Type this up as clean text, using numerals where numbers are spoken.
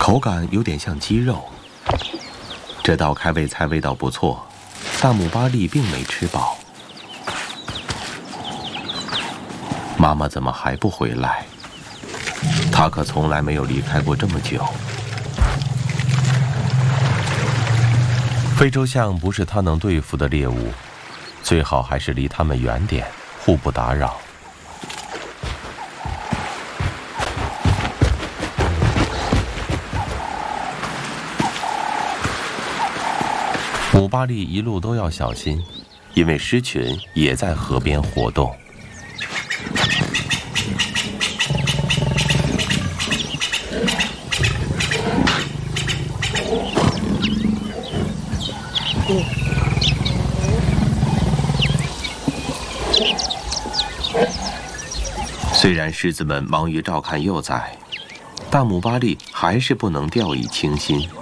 口感有点像鸡肉。这道开胃菜味道不错，大姆巴利并没吃饱。妈妈怎么还不回来？她可从来没有离开过这么久。非洲象不是它能对付的猎物，最好还是离它们远点，互不打扰。姆巴利一路都要小心，因为狮群也在河边活动。虽然狮子们忙于照看幼崽，大姆巴利还是不能掉以轻心。